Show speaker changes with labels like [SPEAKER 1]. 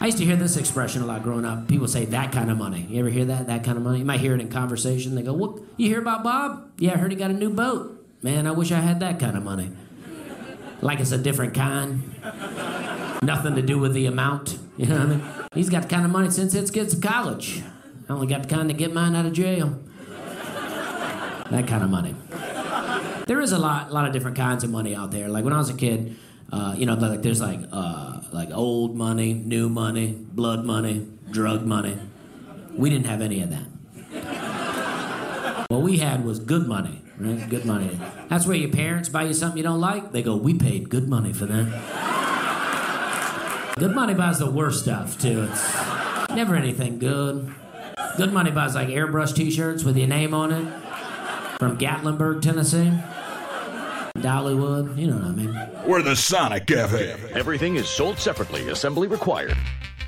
[SPEAKER 1] used to hear this expression a lot growing up. People say, that kind of money. You ever hear that? That kind of money? You might hear it in conversation. They go, what? You hear about Bob? Yeah, I heard he got a new boat. Man, I wish I had that kind of money. Like it's a different kind. Nothing to do with the amount. You know what I mean? He's got the kind of money since it gets to college. I only got the kind to get mine out of jail. That kind of money. There is a lot of different kinds of money out there. Like when I was a kid, like there's like old money, new money, blood money, drug money. We didn't have any of that. What we had was good money, right? Good money. That's where your parents buy you something you don't like. They go, we paid good money for that. Good money buys the worst stuff, too. It's never anything good. Good money buys like airbrush t-shirts with your name on it from Gatlinburg, Tennessee. Dollywood, you know what I mean.
[SPEAKER 2] We're the Sonic Cafe.
[SPEAKER 3] Everything is sold separately. Assembly required.